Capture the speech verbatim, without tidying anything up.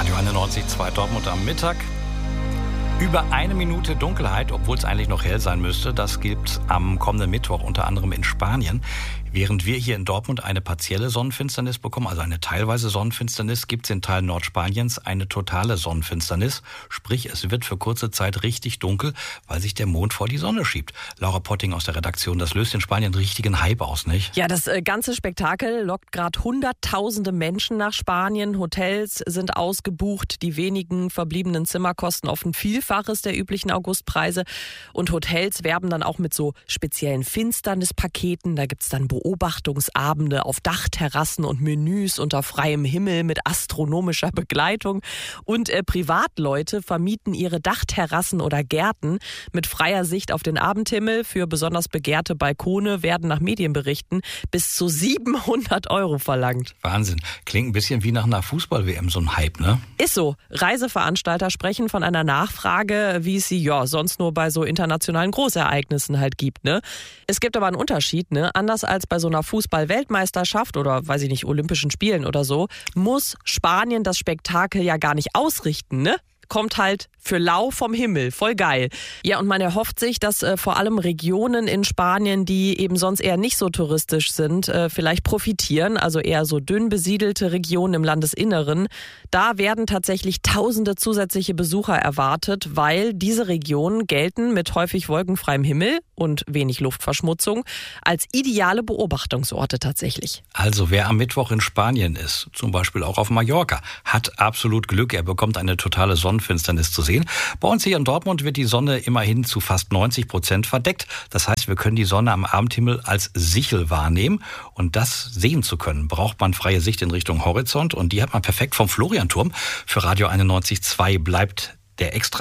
Radio einundneunzig Komma zwei Dortmund am Mittag. Über eine Minute Dunkelheit, obwohl es eigentlich noch hell sein müsste. Das gibt am kommenden Mittwoch unter anderem in Spanien. Während wir hier in Dortmund eine partielle Sonnenfinsternis bekommen, also eine teilweise Sonnenfinsternis, gibt es in Teilen Nordspaniens eine totale Sonnenfinsternis. Sprich, es wird für kurze Zeit richtig dunkel, weil sich der Mond vor die Sonne schiebt. Laura Potting aus der Redaktion, das löst in Spanien einen richtigen Hype aus, nicht? Ja, das äh, ganze Spektakel lockt gerade hunderttausende Menschen nach Spanien. Hotels sind ausgebucht. Die wenigen verbliebenen Zimmer kosten oft ein Vielfaches der üblichen Augustpreise. Und Hotels werben dann auch mit so speziellen Finsternispaketen. Da gibt's dann Beobachtungsabende auf Dachterrassen und Menüs unter freiem Himmel mit astronomischer Begleitung. Und äh, Privatleute vermieten ihre Dachterrassen oder Gärten mit freier Sicht auf den Abendhimmel. Für besonders begehrte Balkone werden nach Medienberichten bis zu siebenhundert Euro verlangt. Wahnsinn. Klingt ein bisschen wie nach einer Fußball-W M, so ein Hype, ne? Ist so. Reiseveranstalter sprechen von einer Nachfrage, wie es sie ja sonst nur bei so internationalen Großereignissen halt gibt, ne? Es gibt aber einen Unterschied, ne? Anders als bei so einer Fußball-Weltmeisterschaft oder, weiß ich nicht, Olympischen Spielen oder so, muss Spanien das Spektakel ja gar nicht ausrichten, ne? Kommt halt für lau vom Himmel. Voll geil. Ja, und man erhofft sich, dass äh, vor allem Regionen in Spanien, die eben sonst eher nicht so touristisch sind, äh, vielleicht profitieren. Also eher so dünn besiedelte Regionen im Landesinneren. Da werden tatsächlich tausende zusätzliche Besucher erwartet, weil diese Regionen gelten mit häufig wolkenfreiem Himmel und wenig Luftverschmutzung als ideale Beobachtungsorte tatsächlich. Also wer am Mittwoch in Spanien ist, zum Beispiel auch auf Mallorca, hat absolut Glück. Er bekommt eine totale Sonnenfinsternis zu sehen. Bei uns hier in Dortmund wird die Sonne immerhin zu fast neunzig Prozent verdeckt. Das heißt, wir können die Sonne am Abendhimmel als Sichel wahrnehmen. Und das sehen zu können, braucht man freie Sicht in Richtung Horizont. Und die hat man perfekt vom Florianturm. Für Radio einundneunzig Komma zwei bleibt der extra